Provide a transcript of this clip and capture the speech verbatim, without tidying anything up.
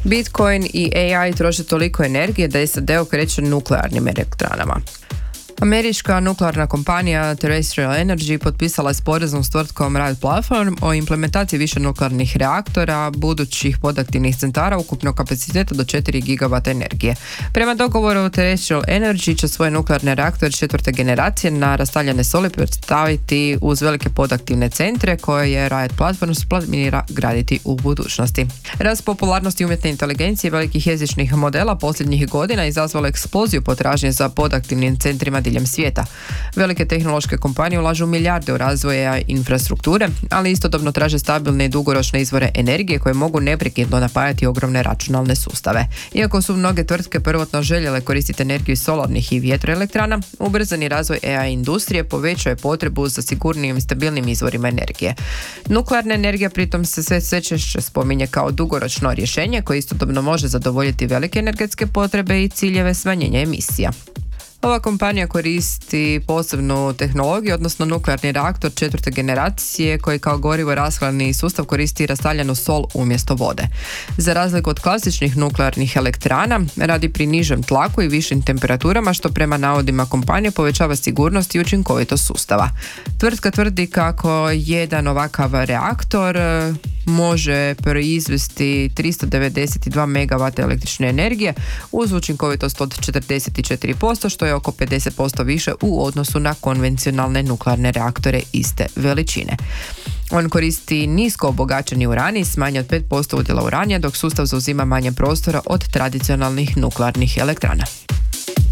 Bitcoin i A I troše toliko energije da S A D okreće nuklearnim elektranama. Američka nuklearna kompanija Terrestrial Energy potpisala je sporazum s tvrtkom Riot Platform o implementaciji više nuklearnih reaktora budućih podaktivnih centara ukupnog kapaciteta do četiri gigavata energije. Prema dogovoru, Terrestrial Energy će svoje nuklearne reaktore četvrte generacije na rastaljane soli predstaviti uz velike podaktivne centre koje je Riot Platform planira graditi u budućnosti. Rast popularnosti umjetne inteligencije i velikih jezičnih modela posljednjih godina izazvala eksploziju potražnje za podaktivnim centrima diljem svijeta. Velike tehnološke kompanije ulažu milijarde u razvoja infrastrukture, ali istodobno traže stabilne i dugoročne izvore energije koje mogu neprekidno napajati ogromne računalne sustave. Iako su mnoge tvrtke prvotno željele koristiti energiju iz solarnih i vjetroelektrana, ubrzani razvoj A I industrije povećao je potrebu za sigurnijim i stabilnim izvorima energije. Nuklearna energija pritom se sve, sve češće spominje kao dugoročno rješenje koje istodobno može zadovoljiti velike energetske potrebe i ciljeve smanjenja emisija. Ova kompanija koristi posebnu tehnologiju, odnosno nuklearni reaktor četvrte generacije koji kao gorivo rashladni sustav koristi rastaljanu sol umjesto vode. Za razliku od klasičnih nuklearnih elektrana, radi pri nižem tlaku i višim temperaturama, što prema navodima kompanije povećava sigurnost i učinkovitost sustava. Tvrtka tvrdi kako jedan ovakav reaktor može proizvesti tristo devedeset dva megavata električne energije uz učinkovitost od četrdeset četiri posto, što je oko pedeset posto više u odnosu na konvencionalne nuklearne reaktore iste veličine. On koristi nisko obogaćeni uranij s manje od pet posto udjela uranija, dok sustav zauzima manje prostora od tradicionalnih nuklearnih elektrana.